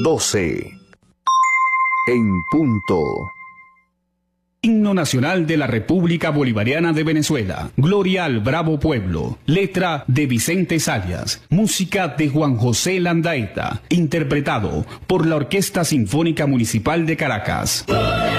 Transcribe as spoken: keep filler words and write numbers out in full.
doce. En punto. Himno Nacional de la República Bolivariana de Venezuela. Gloria al bravo pueblo. Letra de Vicente Sayas. Música de Juan José Landaeta. Interpretado por la Orquesta Sinfónica Municipal de Caracas.